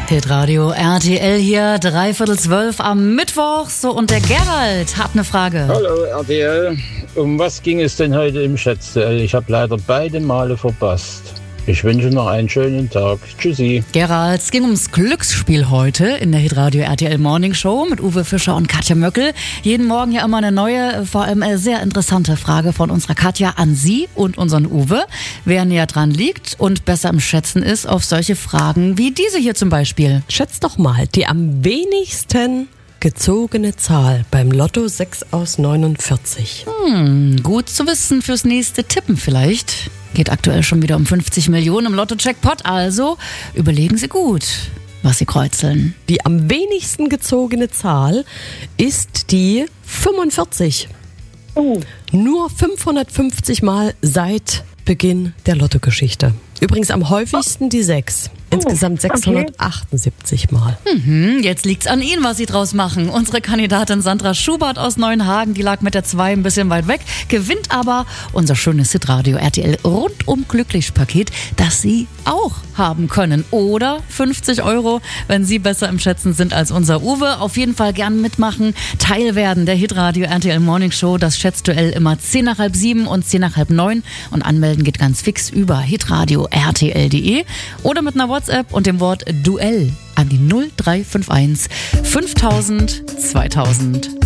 Hitradio RTL hier, 11:45 am Mittwoch. So, und der Gerald hat eine Frage. Hallo RTL, um was ging es denn heute im Schätzduell? Ich habe leider beide Male verpasst. Ich wünsche noch einen schönen Tag. Tschüssi. Gerald, es ging ums Glücksspiel heute in der Hitradio RTL Morning Show mit Uwe Fischer und Katja Möckel. Jeden Morgen ja immer eine neue, vor allem sehr interessante Frage von unserer Katja an Sie und unseren Uwe. Wer näher dran liegt und besser im Schätzen ist auf solche Fragen wie diese hier zum Beispiel. Schätzt doch mal die am wenigsten gezogene Zahl beim Lotto 6 aus 49. Gut zu wissen fürs nächste Tippen vielleicht. Geht aktuell schon wieder um 50 Millionen im Lotto-Jackpot, also überlegen Sie gut, was Sie kreuzeln. Die am wenigsten gezogene Zahl ist die 45. Nur 550 Mal seit Beginn der Lottogeschichte. Übrigens am häufigsten die 6. Insgesamt 678 Mal. Jetzt liegt's an Ihnen, was Sie draus machen. Unsere Kandidatin Sandra Schubert aus Neuenhagen, die lag mit der 2 ein bisschen weit weg, gewinnt aber unser schönes Hitradio RTL rundum Glücklich-Paket, das Sie auch haben können. Oder 50 €, wenn Sie besser im Schätzen sind als unser Uwe. Auf jeden Fall gern mitmachen, Teil werden der Hitradio RTL Morning Show. Das Schätzduell immer 10 nach halb 7 und 10 nach halb 9. Und anmelden geht ganz fix über hitradio rtl.de oder mit einer WhatsApp und dem Wort Duell an die 0351 5000 2000.